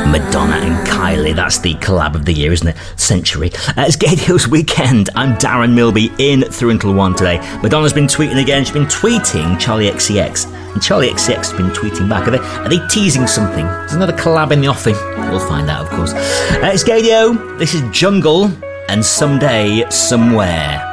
Madonna and Kylie, that's the collab of the year, isn't it? Century. It's Gaydios Weekend. I'm Darren Milby, in through until 1 today. Madonna's been tweeting again. She's been tweeting Charlie XCX, and Charlie XCX has been tweeting back. Are they teasing something? There's another collab in the offing. We'll find out, of course. It's Gaydio. This is Jungle, and Someday, Somewhere.